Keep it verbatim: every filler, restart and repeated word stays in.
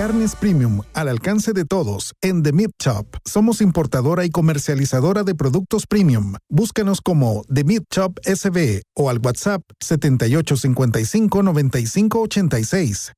Carnes premium al alcance de todos en The Meat Shop. Somos importadora y comercializadora de productos premium. Búscanos como The Meat Shop S B o al WhatsApp setenta y ocho cincuenta y cinco noventa y cinco ochenta y seis.